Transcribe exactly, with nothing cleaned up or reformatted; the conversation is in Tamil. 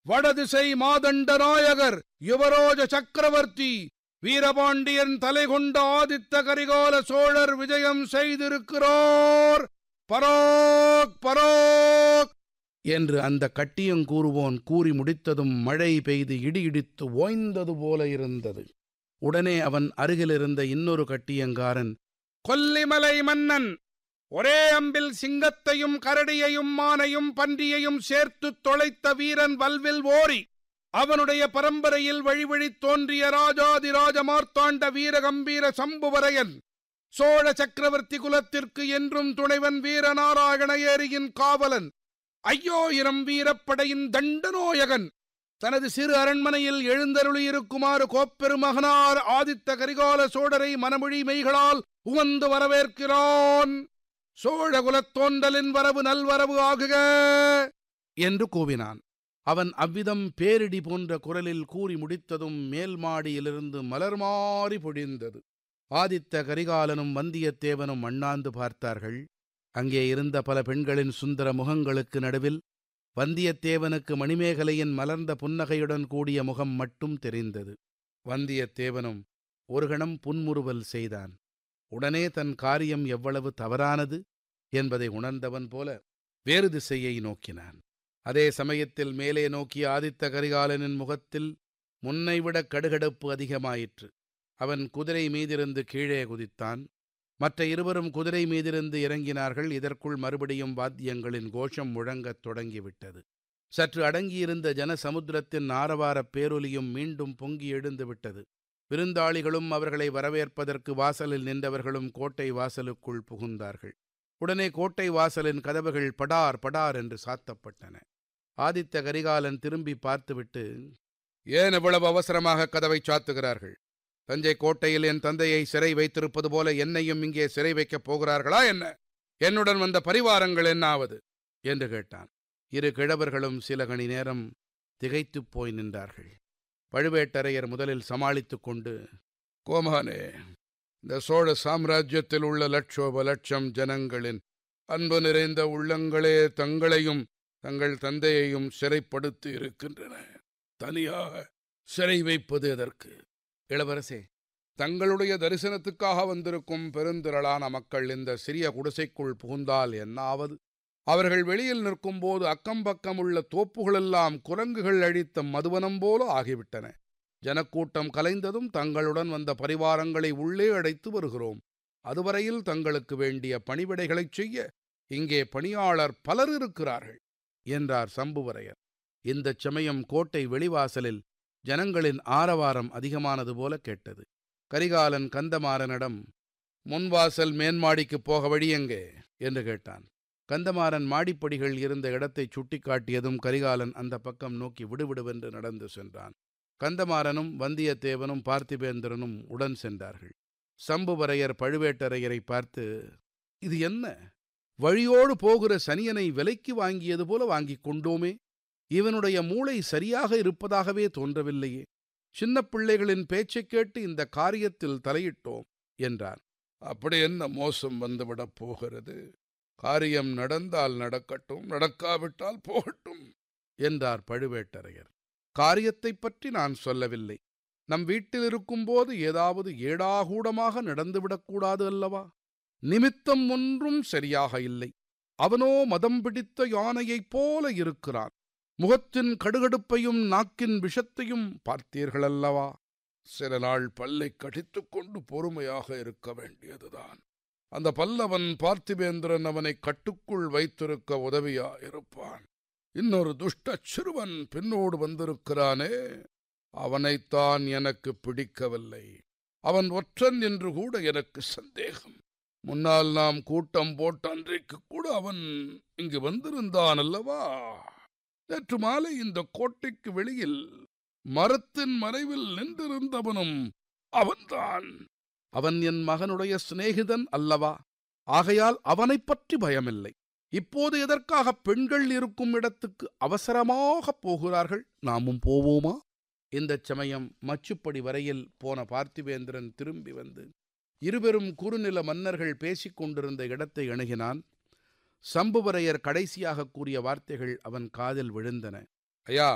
வடதிசை மாதண்ட நாயகர் யுவரோஜ சக்கரவர்த்தி வீரபாண்டியன் தலை கொண்ட ஆதித்த கரிகால சோழர் விஜயம் செய்திருக்கிறார். பராக் பராக் என்று அந்த கட்டியங்கூறுவோன் கூறி முடித்ததும் மழை பெய்து இடி இடித்து ஓய்ந்தது போல இருந்தது. உடனே அவன் அருகிலிருந்த இன்னொரு கட்டியங்காரன், கொல்லிமலை மன்னன் ஒரே அம்பில் சிங்கத்தையும் கரடியையும் மானையும் பன்றியையும் சேர்த்து தொலைத்த வீரன் வல்வில் ஓரி அவனுடைய பரம்பரையில் வழிவழி தோன்றிய ராஜாதிராஜ மார்த்தாண்ட வீரகம்பீர சம்புவரையன் சோழ சக்கரவர்த்தி குலத்திற்கு என்றும் துணைவன் வீரநாராயண ஏரியின் காவலன் ஐயோயிரம் வீரப்படையின் தண்டநாயகன் தனது சிறு அரண்மனையில் எழுந்தருளியிருக்குமாறு கோப்பெருமகனார் ஆதித்த கரிகால சோழரை மனமொழி மெய்களால் உவந்து வரவேற்கிறான். சோழ குலத்தோன்றலின் வரவு நல்வரவு ஆகுக என்று கூவினான். அவன் அவ்விதம் பேரிடி போன்ற குரலில் கூறி முடித்ததும் மேல் மாடியிலிருந்து மலர் மாறி பொழிந்தது. ஆதித்த கரிகாலனும் வந்தியத்தேவனும் அண்ணாந்து பார்த்தார்கள். அங்கே இருந்த பல பெண்களின் சுந்தர முகங்களுக்கு நடுவில் வந்தியத்தேவனுக்கு மணிமேகலையின் மலர்ந்த புன்னகையுடன் கூடிய முகம் மட்டும் தெரிந்தது. வந்தியத்தேவனும் ஒரு கணம் புன்முறுவல் செய்தான். உடனே தன் காரியம் எவ்வளவு தவறானது என்பதை உணர்ந்தவன் போல வேறு திசையை நோக்கினான். அதே சமயத்தில் மேலே நோக்கிய ஆதித்த கரிகாலனின் முகத்தில் முன்னைவிட கடுகடுப்பு அதிகமாயிற்று. அவன் குதிரை மீதிருந்து கீழே குதித்தான். மற்ற இருவரும் குதிரை மீதிருந்து இறங்கினார்கள். இதற்குள் மறுபடியும் வாத்தியங்களின் கோஷம் முழங்கத் தொடங்கிவிட்டது. சற்று அடங்கியிருந்த ஜனசமுத்திரத்தின் ஆரவாரப் பேரொலியும் மீண்டும் பொங்கி எழுந்து விட்டது. விருந்தாளிகளும் அவர்களை வரவேற்பதற்கு வாசலில் நின்றவர்களும் கோட்டை வாசலுக்குள் புகுந்தார்கள். உடனே கோட்டை வாசலின் கதவுகள் படார் படார் என்று சாத்தப்பட்டன. ஆதித்த கரிகாலன் திரும்பி பார்த்துவிட்டு, ஏன் இவ்வளவு அவசரமாக கதவை சாத்துகிறார்கள்? தஞ்சை கோட்டையில் என் தந்தையை சிறை வைத்திருப்பது போல என்னையும் இங்கே சிறை வைக்கப் போகிறார்களா என்ன? என்னுடன் வந்த பரிவாரங்கள் என்னாவது என்று கேட்டான். இரு கிழவர்களும் சில கணி நேரம் திகைத்துப் போய் நின்றார்கள். பழுவேட்டரையர் முதலில் சமாளித்துக் கொண்டு, கோமானே, இந்த சோழ சாம்ராஜ்யத்தில் உள்ள லட்சோப லட்சம் ஜனங்களின் அன்பு நிறைந்த உள்ளங்களே தங்களையும் தங்கள் தந்தையையும் சிறைப்படுத்தி இருக்கின்றன. தனியாக சிறை வைப்பது எதற்கு? இளவரசே, தங்களுடைய தரிசனத்துக்காக வந்திருக்கும் பெருந்திரளான மக்கள் இந்த சிறிய குடிசைக்குள் புகுந்தால் என்னாவது? அவர்கள் வெளியில் நிற்கும்போது அக்கம்பக்கம் உள்ள தோப்புகளெல்லாம் குரங்குகள் அழித்த மதுவனம் போல ஆகிவிட்டன. ஜனக்கூட்டம் கலைந்ததும் தங்களுடன் வந்த பரிவாரங்களை உள்ளே அடைத்து வருகிறோம். அதுவரையில் தங்களுக்கு வேண்டிய பணிவிடைகளைச் செய்ய இங்கே பணியாளர் பலர் இருக்கிறார்கள் என்றார் சம்புவரையர். இந்தச் சமயம் கோட்டை வெளிவாசலில் ஜனங்களின் ஆரவாரம் அதிகமானது போல கேட்டது. கரிகாலன் கந்தமாறனிடம், முன்வாசல் மேன்மாடிக்குப் போக வழியெங்கே என்று கேட்டான். கந்தமாறன் மாடிப்படிகள் இருந்த இடத்தை சுட்டிக்காட்டியதும் கரிகாலன் அந்த பக்கம் நோக்கி விடுவிடுவென்று நடந்து சென்றான். கந்தமாறனும் வந்தியத்தேவனும் பார்த்திபேந்திரனும் உடன் சென்றார்கள். சம்புவரையர் பழுவேட்டரையரை பார்த்து, இது என்ன? வழியோடு போகிற சனியனை விலைக்கு வாங்கியது போல வாங்கிக் கொண்டோமே. இவனுடைய மூளை சரியாக இருப்பதாகவே தோன்றவில்லையே. சின்ன பிள்ளைகளின் பேச்சைக் கேட்டு இந்த காரியத்தில் தலையிட்டோம் என்றார். அப்படி என்ன மோசம் வந்துவிடப் போகிறது? காரியம் நடந்தால் நடக்கட்டும், நடக்காவிட்டால் போகட்டும் என்றார் பழுவேட்டரையர். காரியத்தை பற்றி நான் சொல்லவில்லை. நம் வீட்டில் இருக்கும்போது ஏதாவது ஏடாகூடமாக நடந்துவிடக்கூடாது அல்லவா? நிமித்தம் ஒன்றும் சரியாக இல்லை. அவனோ மதம் பிடித்த யானையைப் போல இருக்கிறான். முகத்தின் கடுகடுப்பையும் நாக்கின் விஷத்தையும் பார்த்தீர்களல்லவா? சில நாள் பல்லை கடித்துக் கொண்டு பொறுமையாக இருக்க வேண்டியதுதான். அந்த பல்லவன் பார்த்திபேந்திரன் அவனை கட்டுக்குள் வைத்திருக்க உதவியா இருப்பான். இன்னொரு துஷ்ட சிறுவன் பின்னோடு வந்திருக்கிறானே, அவனைத்தான் எனக்கு பிடிக்கவில்லை. அவன் ஒற்றன் என்று கூட எனக்கு சந்தேகம். முன்னால் நாம் கூட்டம் போட்ட அன்றைக்கு கூட அவன் இங்கு வந்திருந்தான் அல்லவா? நேற்று மாலை இந்த கோட்டைக்கு வெளியில் மரத்தின் மறைவில் நின்றிருந்தவனும் அவன்தான். அவன் என் மகனுடைய சிநேகிதன் அல்லவா? ஆகையால் அவனைப் பற்றி பயமில்லை. இப்போது எதற்காக பெண்கள் இருக்கும் இடத்துக்கு அவசரமாக போகிறார்கள்? நாமும் போவோமா? இந்தச் சமயம் மச்சுப்படி வரையில் போன பார்த்திபேந்திரன் திரும்பி வந்து இருவரும் குறுநில மன்னர்கள் பேசிக் கொண்டிருந்த இடத்தை அணுகினான். சம்புவரையர் கடைசியாக கூறிய வார்த்தைகள் அவன் காதில் விழுந்தன. ஐயா,